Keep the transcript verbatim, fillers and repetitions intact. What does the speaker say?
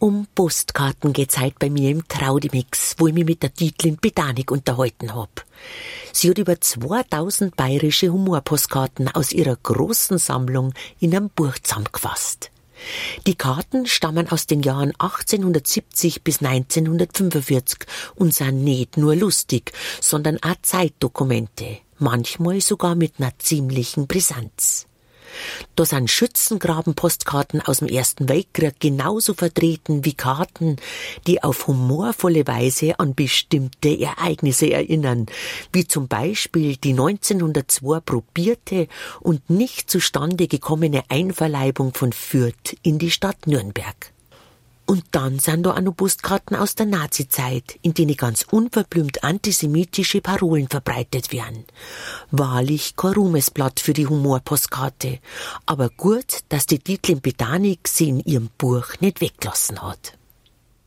Um Postkarten geht's heute bei mir im Traudimix, wo ich mich mit der Dietlin Pedanik unterhalten hab. Sie hat über zweitausend bayerische Humorpostkarten aus ihrer großen Sammlung in einem Buch zusammengefasst. Die Karten stammen aus den Jahren achtzehnhundertsiebzig bis neunzehnhundertfünfundvierzig und sind nicht nur lustig, sondern auch Zeitdokumente, manchmal sogar mit einer ziemlichen Brisanz. Da sind Schützengraben-Postkarten aus dem Ersten Weltkrieg genauso vertreten wie Karten, die auf humorvolle Weise an bestimmte Ereignisse erinnern, wie zum Beispiel die neunzehnhundertzwei probierte und nicht zustande gekommene Einverleibung von Fürth in die Stadt Nürnberg. Und dann sind da auch noch Postkarten aus der Nazizeit, in denen ganz unverblümt antisemitische Parolen verbreitet werden. Wahrlich kein Ruhmesblatt für die Humorpostkarte, aber gut, dass die Dietlin Pedanik sie in ihrem Buch nicht weggelassen hat.